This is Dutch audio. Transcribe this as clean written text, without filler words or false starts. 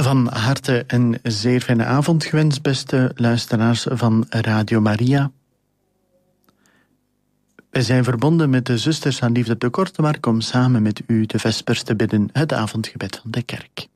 Van harte een zeer fijne avond gewenst, beste luisteraars van Radio Maria. Wij zijn verbonden met de zusters aan Liefde te Kortemark om samen met u de vespers te bidden, het avondgebed van de kerk.